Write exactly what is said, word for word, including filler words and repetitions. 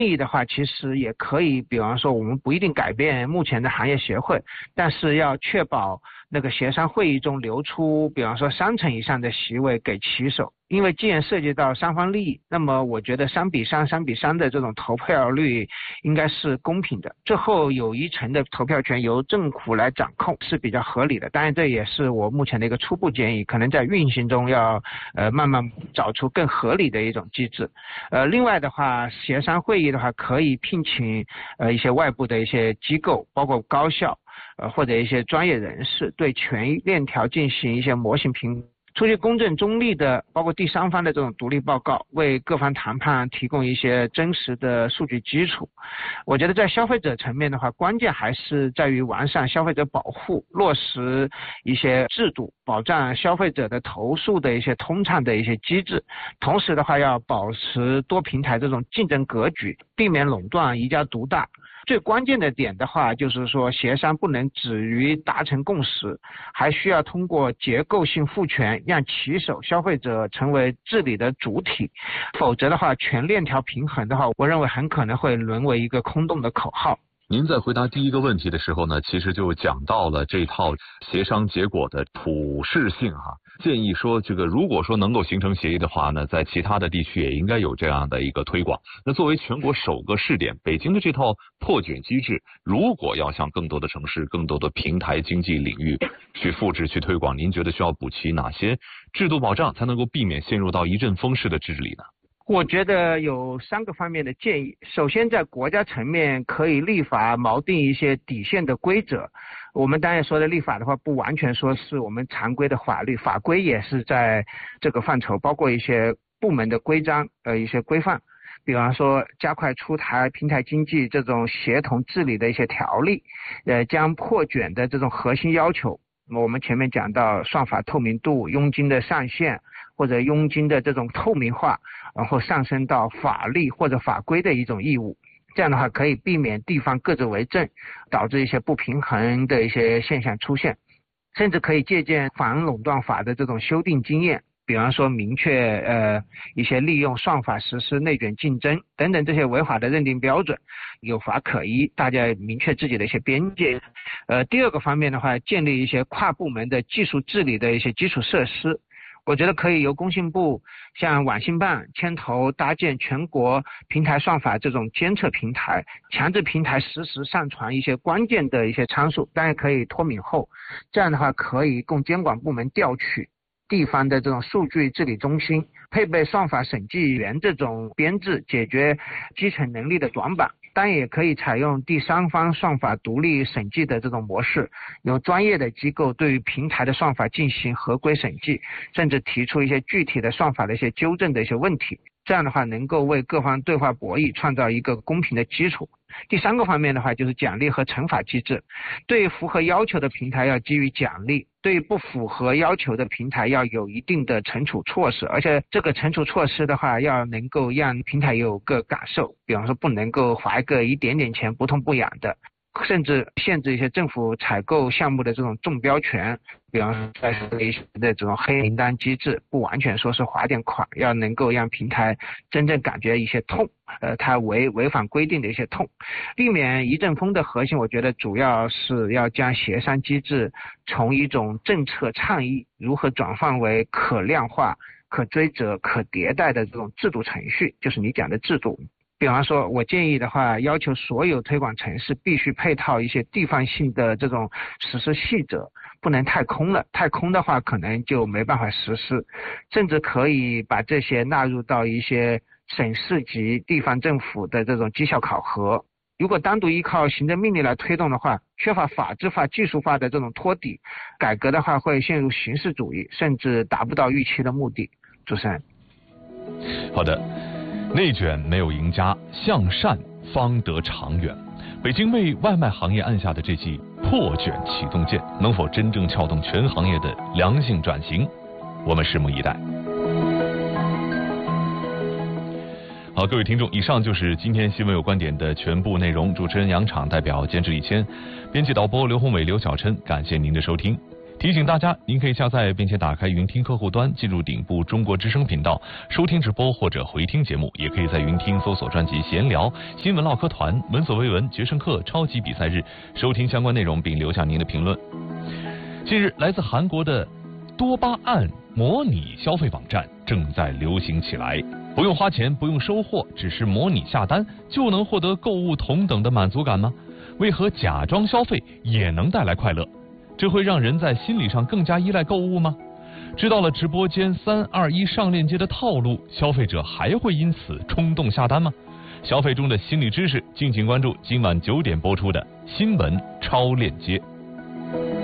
议的话，其实也可以，比方说我们不一定改变目前的行业协会，但是要确保那个协商会议中留出，比方说三成以上的席位给旗手。因为既然涉及到三方利益，那么我觉得三比三、三比三的这种投票率应该是公平的。最后有一成的投票权由政府来掌控是比较合理的。当然，这也是我目前的一个初步建议，可能在运行中要呃慢慢找出更合理的一种机制。呃，另外的话，协商会议的话可以聘请呃一些外部的一些机构，包括高校呃或者一些专业人士，对权益链条进行一些模型评估。出具公正中立的，包括第三方的这种独立报告，为各方谈判提供一些真实的数据基础。我觉得在消费者层面的话，关键还是在于完善消费者保护，落实一些制度，保障消费者的投诉的一些通畅的一些机制。同时的话，要保持多平台这种竞争格局，避免垄断一家独大。最关键的点的话，就是说协商不能止于达成共识，还需要通过结构性赋权，让旗手、消费者成为治理的主体。否则的话，全链条平衡的话，我认为很可能会沦为一个空洞的口号。 您在回答第一个问题的时候呢，其实就讲到了这套协商结果的普适性哈，建议说这个如果说能够形成协议的话呢，在其他的地区也应该有这样的一个推广。那作为全国首个试点，北京的这套破卷机制，如果要向更多的城市、更多的平台经济领域去复制、去推广，您觉得需要补齐哪些制度保障，才能够避免陷入到一阵风式的治理呢？ 我觉得有三个方面的建议。首先，在国家层面可以立法锚定一些底线的规则。我们当然说的立法的话，不完全说是我们常规的法律，法规也是在这个范畴，包括一些部门的规章呃一些规范。比方说加快出台平台经济这种协同治理的一些条例，呃，将破卷的这种核心要求，我们前面讲到算法透明度、佣金的上限或者佣金的这种透明化，然后上升到法律或者法规的一种义务。这样的话可以避免地方各自为政，导致一些不平衡的一些现象出现。甚至可以借鉴反垄断法的这种修订经验，比方说明确呃一些利用算法实施内卷竞争等等这些违法的认定标准，有法可依，大家明确自己的一些边界。呃，第二个方面的话，建立一些跨部门的技术治理的一些基础设施。我觉得可以由工信部像网信办牵头搭建全国平台算法这种监测平台，强制平台实时上传一些关键的一些参数，当然可以脱敏后，这样的话可以供监管部门调取。地方的这种数据治理中心配备算法审计员这种编制，解决基层能力的短板。当然也可以采用第三方算法独立审计的这种模式，由专业的机构对于平台的算法进行合规审计，甚至提出一些具体的算法的一些纠正的一些问题。这样的话能够为各方对话博弈创造一个公平的基础。第三个方面的话，就是奖励和惩罚机制。对符合要求的平台要给予奖励，对不符合要求的平台要有一定的惩处措施，而且这个惩处措施的话要能够让平台有个感受，比方说不能够罚一个一点点钱不痛不痒的，甚至限制一些政府采购项目的这种中标权，比方说在一些的这种黑名单机制，不完全说是罚点款，要能够让平台真正感觉一些痛，呃，它违违反规定的一些痛。避免一阵风的核心，我觉得主要是要将协商机制从一种政策倡议如何转换为可量化、可追责、可迭代的这种制度程序，就是你讲的制度。比方说我建议的话，要求所有推广城市必须配套一些地方性的这种实施细则，不能太空了，太空的话可能就没办法实施，甚至可以把这些纳入到一些省市级地方政府的这种绩效考核。如果单独依靠行政命令来推动的话，缺乏法制化、技术化的这种托底，改革的话会陷入形式主义，甚至达不到预期的目的。主持人。 好的。内卷没有赢家，向善方得长远。北京为外卖行业按下的这记破卷启动键，能否真正撬动全行业的良性转型？我们拭目以待。好，各位听众，以上就是今天新闻有观点的全部内容。主持人杨昶代表监制李谦，编辑导播刘宏伟、刘小琛，感谢您的收听。 提醒大家，您可以下载并且打开云听客户端，进入顶部中国之声频道收听直播或者回听节目，也可以在云听搜索专辑闲聊、新闻唠嗑团、闻所未闻、决胜课、超级比赛日，收听相关内容并留下您的评论。近日，来自韩国的多巴胺模拟消费网站正在流行起来，不用花钱，不用收货，只是模拟下单就能获得购物同等的满足感吗？为何假装消费也能带来快乐？这会让人在心理上更加依赖购物吗？知道了直播间三二一上链接的套路，消费者还会因此冲动下单吗？消费中的心理知识，敬请关注今晚九点播出的新闻超链接。